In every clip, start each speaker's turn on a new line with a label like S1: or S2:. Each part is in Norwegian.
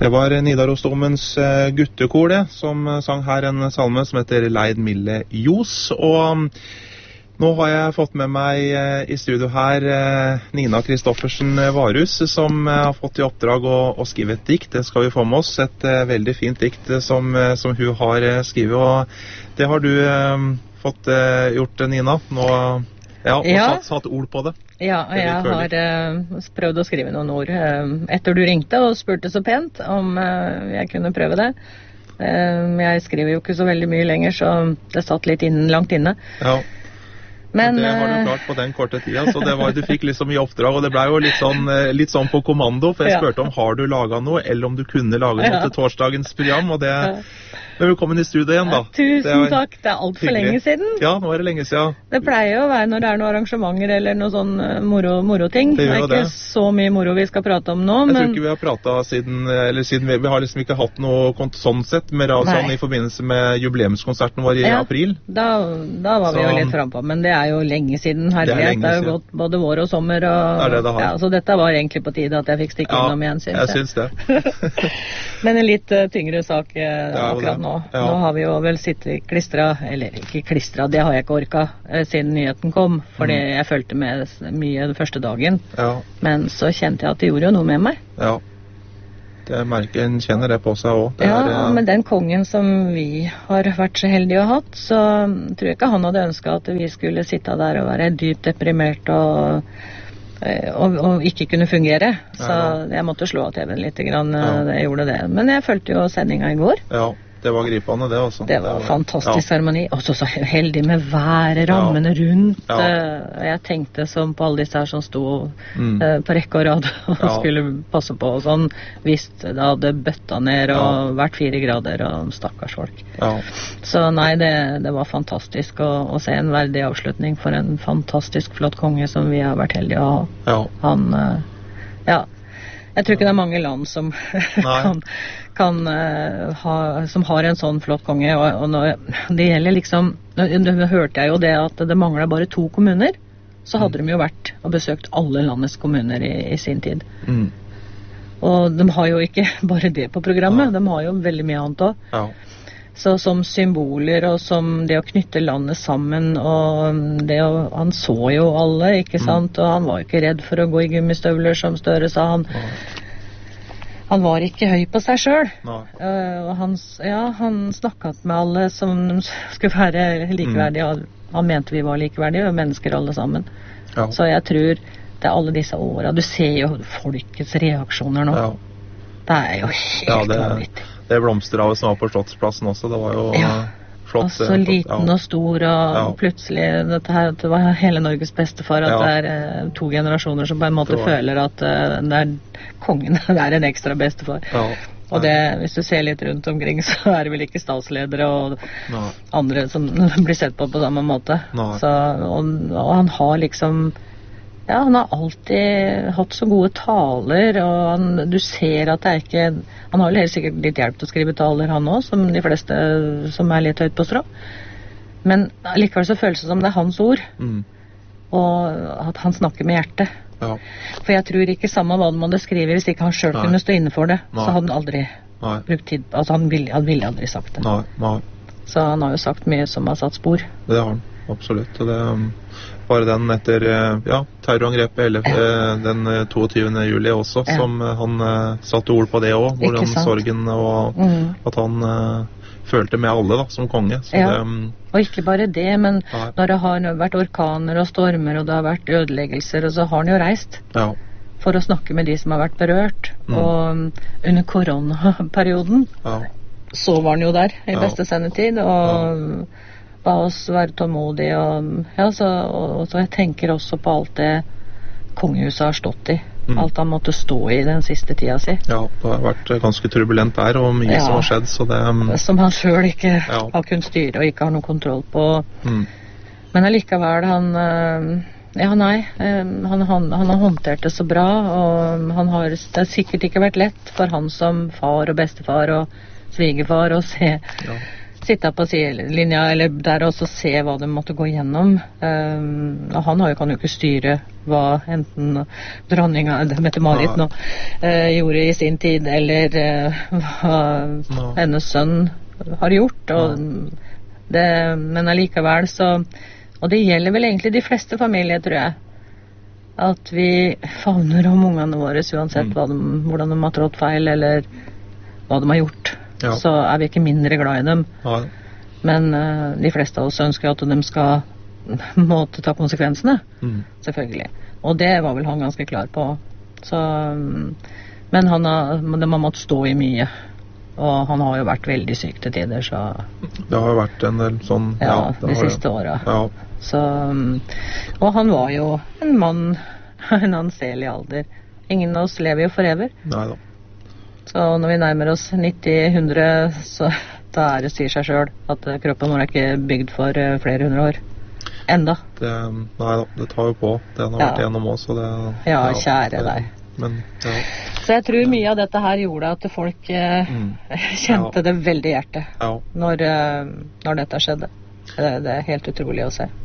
S1: Det var Nidarosdomens guttekor det, som sang her en salme som heter Leid Mille Jos, og nå har jeg fått med meg i studio her Nina Kristoffersen Varus, som har fått i oppdrag å skrive et dikt. Det skal vi få med oss, et veldig fint dikt som hun har skrevet, og det har du fått gjort, Nina, nå, og satt ord på det.
S2: Ja, jeg har prøvd å skrive noen ord etter du ringte og spurte så pent om jeg kunne prøve det. Jeg skriver jo ikke så veldig mye lenger, så det satt litt langt inne.
S1: Ja. Men det har du klart på den korte tida, så du fikk liksom i oppdrag, og det ble jo litt sånn på kommando, for jeg spurte om har du laget noe, eller om du kunne lage noe til torsdagens program, og det... Velkommen i studio igjen da.
S2: Tusen takk, det alt for lenge siden.
S1: Ja, nå det lenge siden.
S2: Det pleier å være når det noen arrangementer eller noe sånn moro-ting. Det er ikke så mye moro vi skal prate om nå,
S1: men... Jeg tror ikke vi har pratet siden vi har liksom ikke hatt noe sånn sett med sånn i forbindelse med jubileumskonserten vår i april.
S2: Da var vi jo litt frempå, men det jo lenge siden, herlighet. Det har jo gått både vår og sommer, og så dette var egentlig på tide at jeg fikk stikke innom igjen, synes jeg.
S1: Jeg synes det.
S2: Men en litt tyngre sak akkurat nå. Nå har vi jo vel sittet klistret, eller ikke klistret, det har jeg ikke orket siden nyheten kom, fordi jeg følte med mye den første dagen. Men så kjente jeg at det gjorde jo noe med meg.
S1: Ja, en kjenner det på seg også.
S2: Men den kongen som vi har vært så heldige å ha hatt, så tror jeg ikke han hadde ønsket at vi skulle sitte der og være dypt deprimert og ikke kunne fungere. Så jeg måtte slå av TV-en litt grann, jeg gjorde det. Men jeg følte jo sendingen i går.
S1: Ja. Det var gripende det også.
S2: Det var fantastisk seremoni. Og så heldig med været, rammene rundt. Jeg tenkte som på alle disse her som stod på rekke og rad og skulle passe på og sånn. Visst, det hadde bøtta ned og vært 4 grader og stakkars folk. Så nei, det var fantastisk å se en verdig avslutning for en fantastisk flott konge som vi har vært heldige å ha. Han, jeg tror ikke det mange land som som har en sånn flott konge, og det gjelder liksom, nå hørte jeg jo det at det manglet bare 2 kommuner, så hadde de jo vært og besøkt alle landets kommuner i sin tid. Og de har jo ikke bare det på programmet, de har jo veldig mye annet også. Så som symboler og som det å knytte landet sammen, og han så jo alle, ikke sant, og han var jo ikke redd for å gå i gummistøvler, som Støre sa. Han var ikke høy på seg selv, og han snakket med alle som skulle være likeverdige, og han mente vi var likeverdige, og mennesker alle sammen. Så jeg tror det alle disse årene, du ser jo folkets reaksjoner nå, det jo helt vanvittig.
S1: Det blomsterhavet som var på Slottsplassen også, det var jo flott.
S2: Og så liten og stor, og plutselig det var hele Norges bestefar, at det 2 generasjoner som på en måte føler at kongen er en ekstra bestefar. Og det, hvis du ser litt rundt omkring, så det vel ikke statsledere og andre som blir sett på samme måte. Så, og han har liksom... han har alltid hatt så gode taler, og du ser at det ikke... Han har vel helt sikkert litt hjelp til å skrive taler, han også, som de fleste som litt høyt på strå. Men likevel så føles det som det hans ord, og at han snakker med hjertet. For jeg tror ikke samme hva man hadde skrive, hvis ikke han selv kunne stå inne for det, så hadde han aldri brukt tid. Altså han ville aldri sagt det. Så han har jo sagt mye som har satt spor.
S1: Det har han, absolutt. Og det... Bare den etter terrorangrepet den 22. juli også, som han satte ord på det også, hvordan sorgen og at han følte med alle da, som konge. Så
S2: og ikke bare det, men når det har vært orkaner og stormer, og det har vært ødeleggelser, og så har han jo reist for å snakke med de som har vært berørt. Og under koronaperioden så var han jo der i beste sendetid, og ba oss være tålmodige, og så jeg tenker også på alt det kongehuset har stått i, alt han måtte stå i den siste tida si. Ja,
S1: det har vært ganske turbulent der, og mye som har skjedd, så det...
S2: Som han selv ikke har kunnet styre, og ikke har noen kontroll på. Men allikevel, han har håndtert det så bra, og det har sikkert ikke vært lett for han som far og bestefar og svigerfar å se sitte på sidelinja, eller der også se hva de måtte gå gjennom. Han kan jo ikke styre hva enten dronninga, Mette-Marit nå, gjorde i sin tid, eller hva hennes sønn har gjort, men allikevel så, og det gjelder vel egentlig de fleste familier, tror jeg, at vi favner om ungene våre, uansett hvordan de har trådt feil, eller hva de har gjort. Så vi ikke mindre glad i dem. Men de fleste av oss ønsker at de skal måtte ta konsekvensene, selvfølgelig. Og det var vel han ganske klar på. Så, men de har måttet stå i mye. Og han har jo vært veldig syk til tider, så...
S1: Det har jo vært en del sånn...
S2: de siste årene. Så, og han var jo en mann, en anselig alder. Ingen av oss lever jo forever.
S1: Neida.
S2: Så når vi nærmer oss 90-100, så da det sier seg selv at kroppen vår ikke bygd for flere hundre år. Enda.
S1: Neida, det tar jo på. Det han har vært igjennom også.
S2: Kjære deg.
S1: Men,
S2: Så jeg tror mye av dette her gjorde at folk kjente det veldig i hjertet når dette skjedde. Det helt utrolig å se.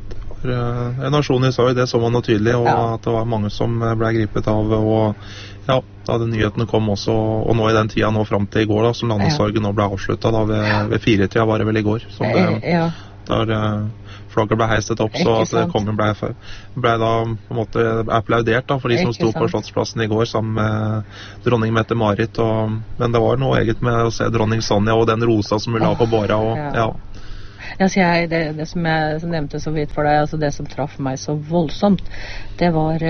S1: En nasjon i sorg, det så man noe tydelig, og at det var mange som ble gripet av, og da de nyhetene kom også, og nå i den tida nå frem til i går, som landesorgen nå ble avsluttet, ved 4-tida var det vel i går, der flagget ble heistet opp, så at kongen ble da på en måte applaudert for de som sto på Slottsplassen i går sammen med dronning Mette-Marit, men det var noe eget med å se dronning Sonja og den rosa som hun la på båra, og
S2: det som jeg nevnte så vidt for deg, altså det som traff meg så voldsomt, det var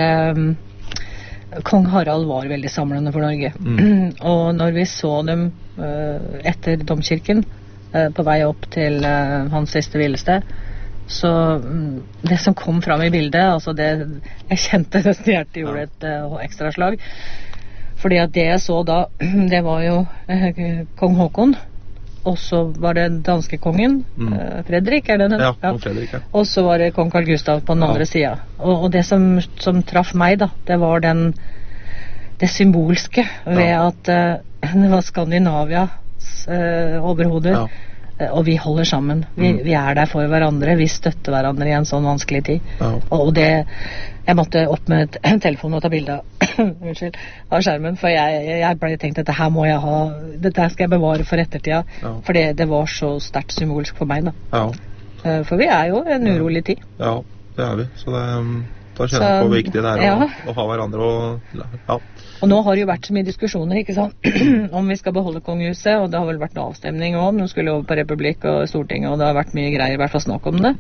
S2: Kong Harald var veldig samlende for Norge. Og når vi så dem etter domkirken på vei opp til hans siste hvilested, så det som kom fram i bildet, altså jeg kjente nesten hjertet gjorde et ekstra slag, fordi at det jeg så da, det var jo kong Håkon, og så var det danske kongen, Fredrik, det?
S1: Kong Fredrik,
S2: Og så var det kong Carl Gustav på den andre siden. Og det som traff meg da, det var det symbolske ved at det var Skandinavias overhoder, og vi holder sammen. Vi der for hverandre, vi støtter hverandre i en sånn vanskelig tid. Og jeg måtte opp med telefonen og ta bilde av skjermen, for jeg ble tenkt at dette skal jeg bevare for ettertida, for det var så sterkt symbolsk for meg da. For vi jo en urolig tid.
S1: Ja, det vi, så da kjenner jeg på hvor viktig det å ha hverandre
S2: og nå har det jo vært så mye diskusjoner, ikke sant, om vi skal beholde kongehuset, og det har vel vært en avstemning om, nå skulle over på Republikk og Stortinget, og det har vært mye greier, i hvert fall snakk om det.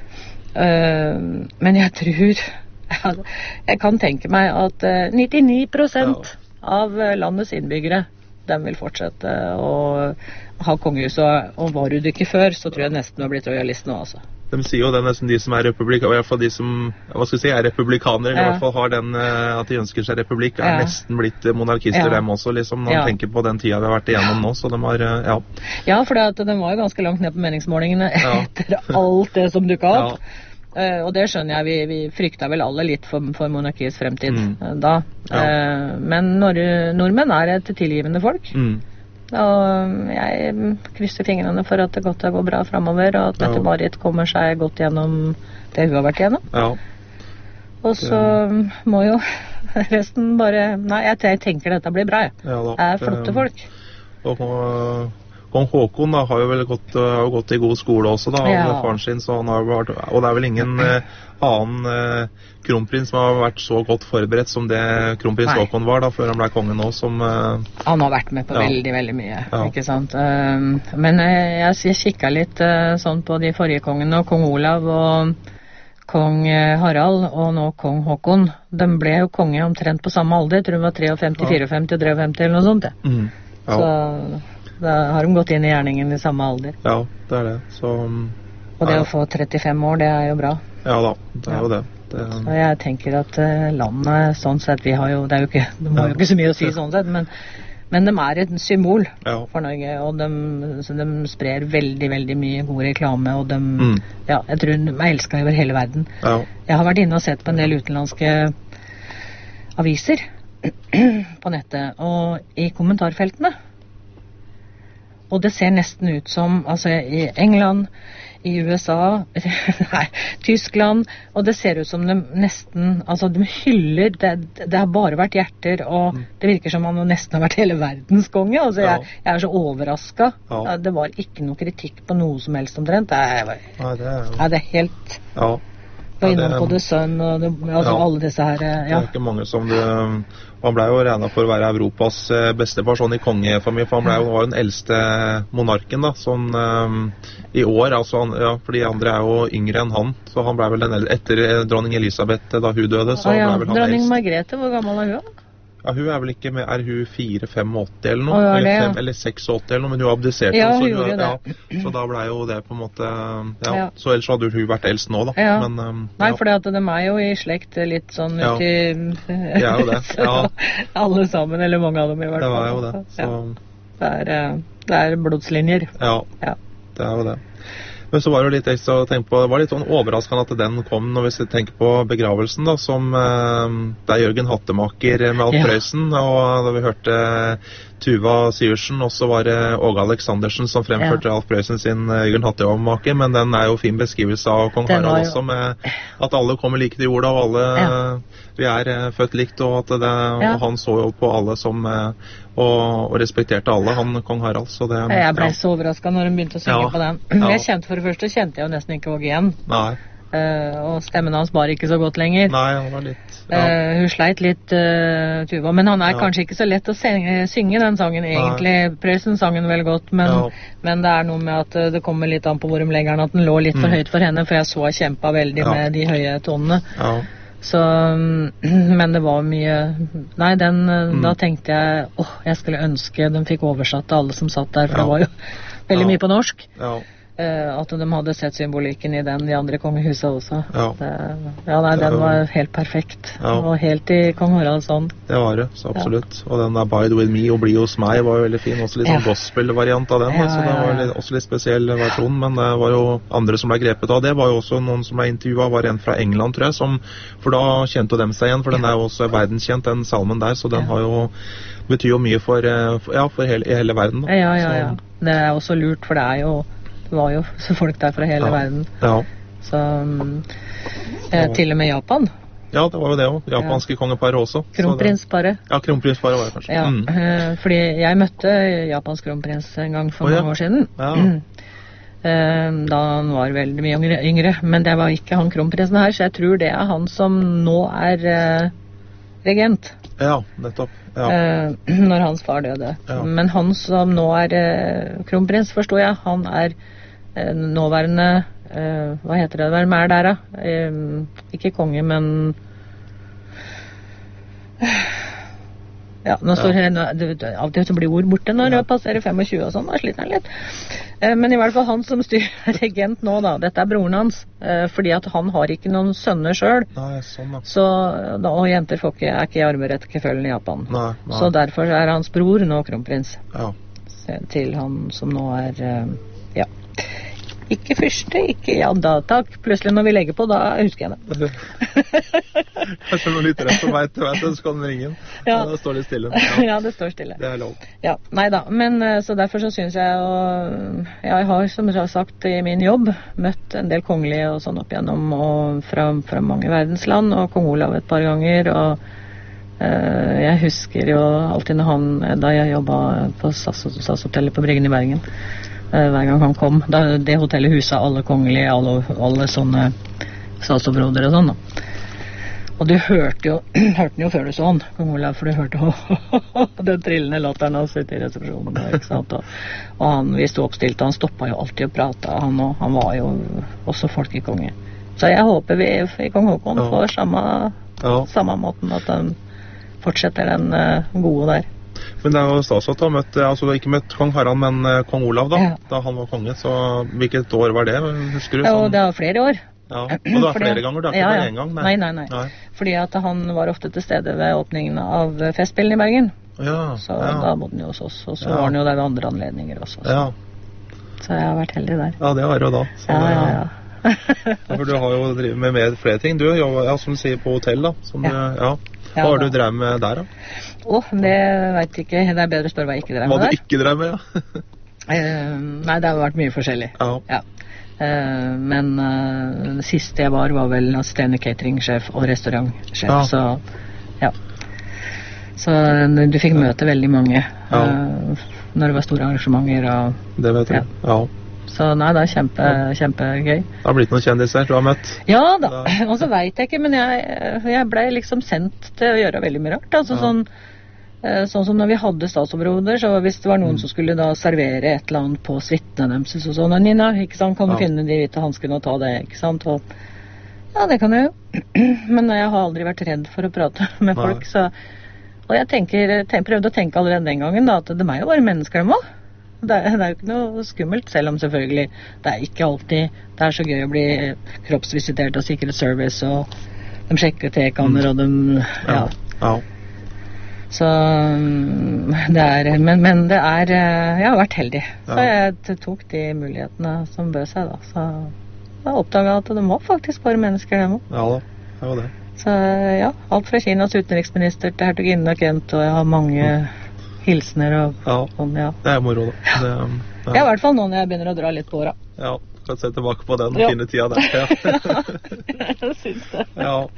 S2: Men jeg tror, jeg kan tenke meg at 99% av landets innbyggere, de vil fortsette å ha kongehuset, og var du det ikke før, så tror jeg nesten du har blitt royalist nå, altså.
S1: De sier jo det nesten de som republikanere, i hvert fall de som, republikanere, eller i hvert fall har den at de ønsker seg republikk, nesten blitt monarkister dem også, liksom, når man tenker på den tida vi har vært igjennom nå, så de har,
S2: for de var jo ganske langt ned på meningsmålingene etter alt det som dukket opp. Og det skjønner jeg, vi frykta vel alle litt for monarkiets fremtid da. Men nordmenn et tilgivende folk. Og jeg krysser fingrene for at det godt går bra fremover, og at Mette-Marit kommer seg godt gjennom det hun har vært igjennom. Og så må jo resten bare... Nei, jeg tenker dette blir bra. Flotte folk.
S1: Og kong Håkon har jo vel gått i god skole også da, av faren sin, så han har vært, og det vel ingen annen kronprins som har vært så godt forberedt som det kronprins Håkon var da, før han ble kongen nå, som...
S2: Han har vært med på veldig, veldig mye, ikke sant? Men jeg kikket litt sånn på de forrige kongene, og kong Olav og kong Harald, og nå kong Håkon. De ble jo konge omtrent på samme alder, jeg tror de var 53, 54 og 53 eller noe sånt, Så... Da har de gått inn i gjerningen i samme alder.
S1: Ja, det det. Så,
S2: og det å få 35 år, det jo bra.
S1: Ja da, det jo det.
S2: Så jeg tenker at landet, sånn sett, de har jo ikke så mye å si sånn sett, men de et symbol for Norge, og de sprer veldig, veldig mye god reklame, og jeg tror de elsker over hele verden. Jeg har vært inne og sett på en del utenlandske aviser på nettet, og i kommentarfeltene. Og det ser nesten ut som, altså i England, i USA, nei, Tyskland, og det ser ut som de nesten, altså de hyller, det har bare vært hjerter, og det virker som man nesten har vært hele verdens konge, altså jeg er så overrasket. Det var ikke noe kritikk på noe som helst omtrent. Det er helt... Og innom på The Sun og alle disse her,
S1: Det er ikke mange som han ble jo regnet for å være Europas beste person i kongefamilien, for han var jo den eldste monarken da, sånn i år, altså for de andre er jo yngre enn han, så han ble vel den eldste, etter dronning Elisabeth da hun døde, så ble vel han
S2: dronning Margrethe, hvor gammel er hun?
S1: Ja, hun er vel ikke med, er hun 4-85 eller noe, eller 86 eller noe, men hun abdiserte.
S2: Ja, hun gjorde det.
S1: Så da ble jo det på en måte, så ellers hadde hun vært eldst nå da. Men,
S2: Nei, for de er jo i slekt litt sånn ut i...
S1: Ja, jo det,
S2: alle sammen, eller mange av dem i hvert fall.
S1: Det var jo det. Så...
S2: Det er blodslinjer.
S1: Ja, det er jo det. Men så var det jo litt ekstra å tenke på, det var litt sånn overraskende at den kom når vi tenker på begravelsen da, som det er Jørgen Hattemaker med Alf Prøysen, og da vi hørte Tuva Syversen, og så var det Åge Aleksandersen som fremførte Alf Prøysen sin Jørgen Hattemaker, men den er jo fin beskrivelse av kong Harald også, med at alle kommer like til jorda, og alle vi er født likt, og at og han så jo på alle som og respekterte alle, han kong Harald, så det...
S2: Jeg ble så overrasket når hun begynte å synge på den. Jeg kjente for det første, kjente jeg jo nesten ikke Åge igjen.
S1: Nei.
S2: Og stemmen hans bar ikke så godt lenger.
S1: Nei, han var litt...
S2: Hun sleit litt, Tuva, men han er kanskje ikke så lett å synge den sangen egentlig. Prøysen sang den vel godt, men det er noe med at det kommer litt an på hvor de legger den, at den lå litt for høyt for henne, for jeg så jeg kjempet veldig med de høye tonene. Så, men det var mye... Nei, da tenkte jeg, jeg skulle ønske de fikk oversatt alle som satt der, for det var jo veldig mye på norsk. At de hadde sett symbolikken i de andre kongehuset også. Den var helt perfekt. Og helt i kong Haralds ånd.
S1: Det var det, så absolutt. Og den Abide With Me og Bli Hos Meg var jo veldig fin, også litt sånn gospel-variant av den, så det var også litt spesiell versjon, men det var jo andre som ble grepet av. Det var jo også noen som ble intervjuet, var en fra England, tror jeg, for da kjente de seg igjen, for den er jo også verdenskjent, den salmen der, så den har jo betyr jo mye for hele verden. Da.
S2: Det er også lurt, for det var jo folk der fra hele verden. Så til og med Japan.
S1: Ja, det var jo det også. Japanske kongeparet også.
S2: Kronprinsparet.
S1: Ja, kronprinsparet var det kanskje.
S2: Fordi jeg møtte Japans kronprins en gang for mange år siden. Da han var veldig mye yngre. Men det var ikke han kronprinsen her, så jeg tror det er han som nå er regent.
S1: Ja, nettopp.
S2: Når hans far døde. Men han som nå er kronprins, forstår jeg, han er nåværende hva heter det? Hvem er der da? Ikke konge, men nå står det av og til blir ord borte når det passerer 25 og sånn, da sliter han litt. Men i hvert fall han som styrer regent nå da, dette er broren hans, fordi at han har ikke noen sønner selv. Så, og jenter er ikke i arverekkefølgen i Japan. Så derfor er hans bror nå kronprins. Til han som nå er ikke første, ikke takk. Plutselig når vi legger på, da husker jeg det.
S1: Kanskje noen lytter etter meg, så skal den ringe. Det står litt stille.
S2: Ja, det står stille.
S1: Det er lov.
S2: Neida, men så derfor så synes jeg har, som jeg har sagt i min jobb, møtt en del kongelige og sånn opp igjennom, og fra mange verdensland, og kong Olav et par ganger, og jeg husker jo alltid da jeg jobbet på SAS-hotellet på Bryggen i Bergen, hver gang han kom, det hotellet huset alle kongelige, alle sånne statsråder og sånn da. Og du hørte den jo før du så han, kong Olav, for du hørte den trillende latteren hans ute i resepsjonen, ikke sant? Og han, vi stod oppstilt, han stoppet jo alltid å prate, han var jo også folkekonge. Så jeg håper vi i kong Håkon får samme måten, at han fortsetter den gode der.
S1: Men det er jo stas at du har møtt, altså ikke møtt kong Harald, men kong Olav da han var konge, så hvilket år var det, husker du?
S2: Ja, det var flere år.
S1: Og det var flere ganger, det var ikke bare en gang?
S2: Nei. Fordi at han var ofte til stede ved åpningen av festspillene i Bergen. Så da bodde han jo hos oss, og så var han jo der ved andre anledninger også. Så jeg har vært heldig der.
S1: Ja, det har du da. For du har jo drevet med flere ting, du, som du sier på hotell da, som hva har du drevet med der da?
S2: Det vet jeg ikke, det er bedre å spørre hva jeg ikke drev med der.
S1: Hva du ikke drev med,
S2: Nei, det har vært mye forskjellig. Ja. Men det siste jeg var vel assisterende catering-sjef og restaurantsjef, så ja. Så du fikk møte veldig mange når det var store arrangementer. Og
S1: det vet jeg,
S2: Så nei, det er kjempegøy.
S1: Det har blitt noen kjendiser du har møtt?
S2: Ja da, og så vet jeg ikke, men jeg ble liksom sendt til å gjøre veldig mye rart. Altså sånn som når vi hadde statsoverhoder, så hvis det var noen som skulle da servere et eller annet på suitene deres, så sånn, Nina, ikke sant, kan du finne de hvite hanskene og ta det, ikke sant? Og, ja, det kan jeg jo. Men jeg har aldri vært redd for å prate med folk, så... Og jeg prøvde å tenke allerede den gangen da, at de er jo bare mennesker dem også. Det er jo ikke noe skummelt, selv om selvfølgelig det er ikke alltid det er så gøy å bli kroppsvisitert av Secret Service, og de sjekker tekanner, og de så det er men det er jeg har vært heldig, så jeg tok de mulighetene som bød seg da, så jeg oppdaget at det må faktisk bare mennesker dem også.
S1: Ja da, det var det.
S2: Så ja, alt fra Kinas utenriksminister til hertuginne Kent, og jeg har mange hilsener og sånn,
S1: det er moro da.
S2: Ja, i hvert fall nå når jeg begynner å dra litt på åra.
S1: Ja, kan se tilbake på den fine tida der.
S2: Jeg synes det.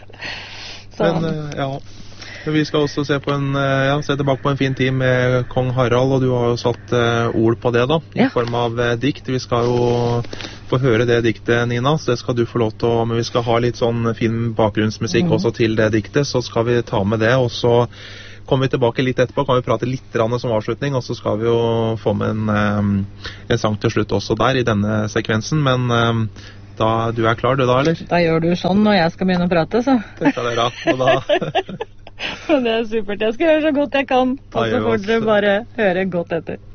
S1: Men vi skal også se tilbake på en fin tid med Kong Harald, og du har jo satt ord på det da, i form av dikt. Vi skal jo få høre det diktet, Nina, så det skal du få lov til å, men vi skal ha litt sånn fin bakgrunnsmusikk også til det diktet, så skal vi ta med det, og så kommer vi tilbake litt etterpå, kan vi prate litt som avslutning, og så skal vi jo få med en sang til slutt også der i denne sekvensen, men da, du er klar du da, eller?
S2: Da gjør du sånn når jeg skal begynne å prate, så.
S1: Det skal dere, og da...
S2: Det er supert, jeg skal gjøre så godt jeg kan, og så får dere bare høre godt etter.